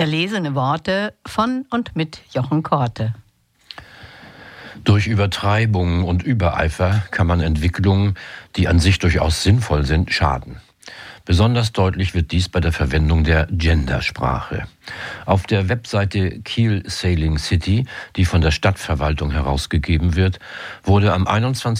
Erlesene Worte von und mit Jochen Korte. Durch Übertreibung und Übereifer kann man Entwicklungen, die an sich durchaus sinnvoll sind, schaden. Besonders deutlich wird dies bei der Verwendung der Gendersprache. Auf der Webseite Kiel Sailing City, die von der Stadtverwaltung herausgegeben wird, wurde am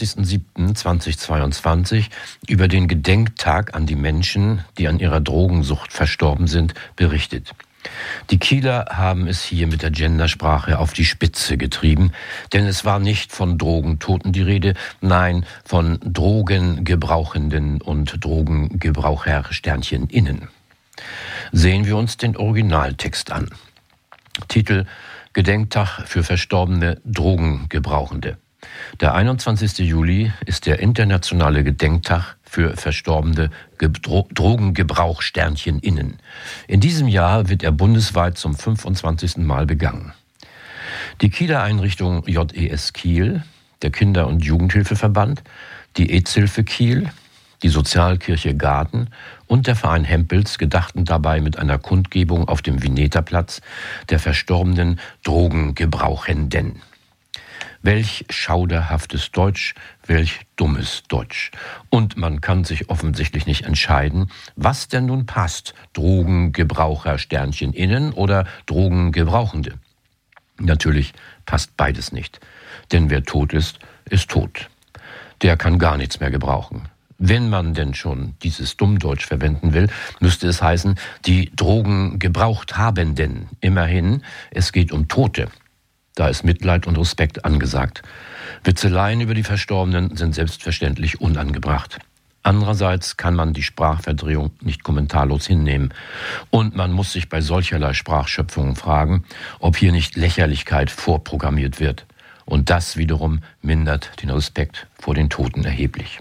21.07.2022 über den Gedenktag an die Menschen, die an ihrer Drogensucht verstorben sind, berichtet. Die Kieler haben es hier mit der Gendersprache auf die Spitze getrieben, denn es war nicht von Drogentoten die Rede, nein, von Drogengebrauchenden und Drogengebraucher-Sternchen innen. Sehen wir uns den Originaltext an. Titel: Gedenktag für verstorbene Drogengebrauchende. Der 21. Juli ist der internationale Gedenktag für verstorbene Drogengebrauch-Sternchen innen. In diesem Jahr wird er bundesweit zum 25. Mal begangen. Die Kieler Einrichtung JES Kiel, der Kinder- und Jugendhilfeverband, die EZ-Hilfe Kiel, die Sozialkirche Garten und der Verein Hempels gedachten dabei mit einer Kundgebung auf dem Vineta-Platz der verstorbenen Drogengebrauchenden. Welch schauderhaftes Deutsch, welch dummes Deutsch. Und man kann sich offensichtlich nicht entscheiden, was denn nun passt, Drogengebraucher Sternchen innen oder Drogengebrauchende. Natürlich passt beides nicht, denn wer tot ist, ist tot. Der kann gar nichts mehr gebrauchen. Wenn man denn schon dieses Dummdeutsch verwenden will, müsste es heißen, die Drogen gebraucht habenden. Immerhin, es geht um Tote. Da ist Mitleid und Respekt angesagt. Witzeleien über die Verstorbenen sind selbstverständlich unangebracht. Andererseits kann man die Sprachverdrehung nicht kommentarlos hinnehmen. Und man muss sich bei solcherlei Sprachschöpfungen fragen, ob hier nicht Lächerlichkeit vorprogrammiert wird. Und das wiederum mindert den Respekt vor den Toten erheblich.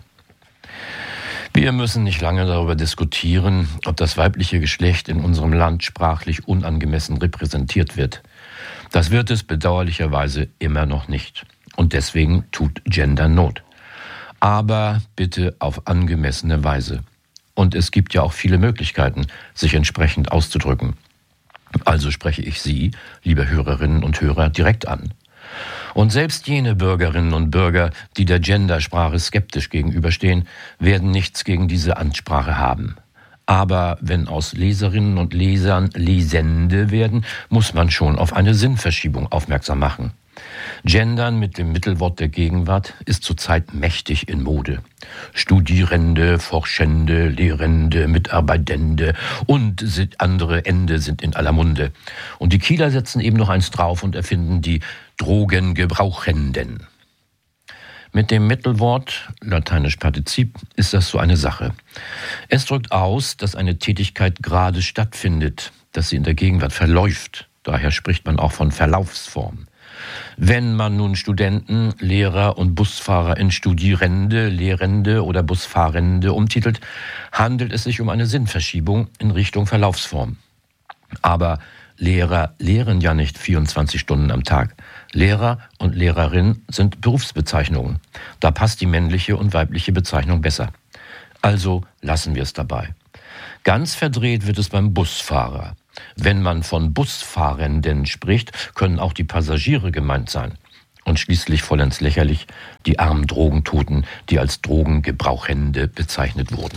Wir müssen nicht lange darüber diskutieren, ob das weibliche Geschlecht in unserem Land sprachlich unangemessen repräsentiert wird. Das wird es bedauerlicherweise immer noch nicht. Und deswegen tut Gender Not. Aber bitte auf angemessene Weise. Und es gibt ja auch viele Möglichkeiten, sich entsprechend auszudrücken. Also spreche ich Sie, liebe Hörerinnen und Hörer, direkt an. Und selbst jene Bürgerinnen und Bürger, die der Gendersprache skeptisch gegenüberstehen, werden nichts gegen diese Ansprache haben. Aber wenn aus Leserinnen und Lesern Lesende werden, muss man schon auf eine Sinnverschiebung aufmerksam machen. Gendern mit dem Mittelwort der Gegenwart ist zurzeit mächtig in Mode. Studierende, Forschende, Lehrende, Mitarbeitende und andere Ende sind in aller Munde. Und die Kieler setzen eben noch eins drauf und erfinden die Drogengebrauchenden. Mit dem Mittelwort, lateinisch Partizip, ist das so eine Sache. Es drückt aus, dass eine Tätigkeit gerade stattfindet, dass sie in der Gegenwart verläuft. Daher spricht man auch von Verlaufsform. Wenn man nun Studenten, Lehrer und Busfahrer in Studierende, Lehrende oder Busfahrende umtitelt, handelt es sich um eine Sinnverschiebung in Richtung Verlaufsform. Aber Lehrer lehren ja nicht 24 Stunden am Tag. Lehrer und Lehrerin sind Berufsbezeichnungen. Da passt die männliche und weibliche Bezeichnung besser. Also lassen wir es dabei. Ganz verdreht wird es beim Busfahrer. Wenn man von Busfahrenden spricht, können auch die Passagiere gemeint sein. Und schließlich vollends lächerlich die armen Drogentoten, die als Drogengebrauchende bezeichnet wurden.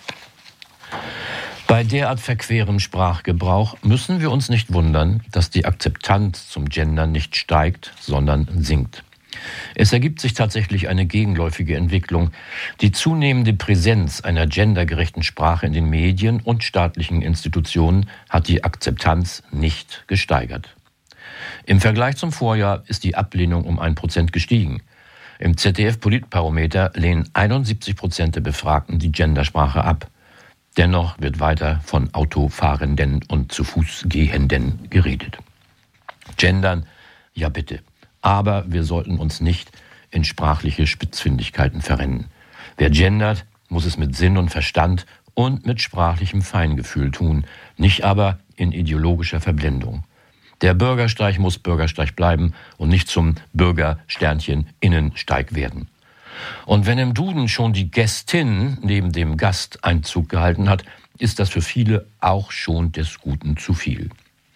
Bei derart verquerem Sprachgebrauch müssen wir uns nicht wundern, dass die Akzeptanz zum Gendern nicht steigt, sondern sinkt. Es ergibt sich tatsächlich eine gegenläufige Entwicklung. Die zunehmende Präsenz einer gendergerechten Sprache in den Medien und staatlichen Institutionen hat die Akzeptanz nicht gesteigert. Im Vergleich zum Vorjahr ist die Ablehnung um 1% gestiegen. Im ZDF-Politbarometer lehnen 71% der Befragten die Gendersprache ab. Dennoch wird weiter von Autofahrenden und zu Fuß Gehenden geredet. Gendern, ja bitte. Aber wir sollten uns nicht in sprachliche Spitzfindigkeiten verrennen. Wer gendert, muss es mit Sinn und Verstand und mit sprachlichem Feingefühl tun, nicht aber in ideologischer Verblendung. Der Bürgersteig muss Bürgersteig bleiben und nicht zum Bürgersternchen Innensteig werden. Und wenn im Duden schon die Gästin neben dem Gast Einzug gehalten hat, ist das für viele auch schon des Guten zu viel.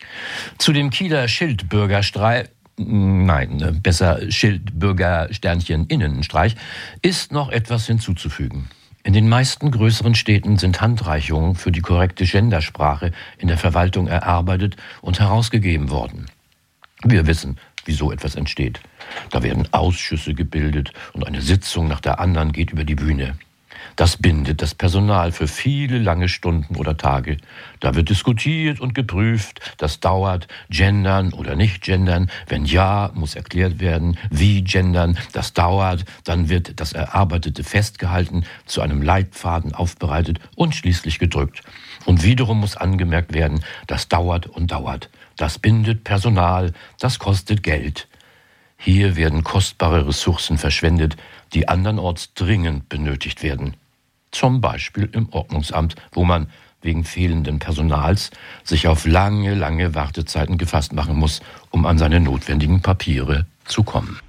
Zu dem Kieler Schildbürgerstreich, besser Schildbürger-Innenstreich, ist noch etwas hinzuzufügen. In den meisten größeren Städten sind Handreichungen für die korrekte Gendersprache in der Verwaltung erarbeitet und herausgegeben worden. Wir wissen, wie so etwas entsteht. Da werden Ausschüsse gebildet und eine Sitzung nach der anderen geht über die Bühne. Das bindet das Personal für viele lange Stunden oder Tage. Da wird diskutiert und geprüft, das dauert, gendern oder nicht gendern. Wenn ja, muss erklärt werden, wie gendern, das dauert. Dann wird das Erarbeitete festgehalten, zu einem Leitfaden aufbereitet und schließlich gedrückt. Und wiederum muss angemerkt werden, das dauert und dauert. Das bindet Personal, das kostet Geld. Hier werden kostbare Ressourcen verschwendet, die andernorts dringend benötigt werden. Zum Beispiel im Ordnungsamt, wo man wegen fehlenden Personals sich auf lange Wartezeiten gefasst machen muss, um an seine notwendigen Papiere zu kommen.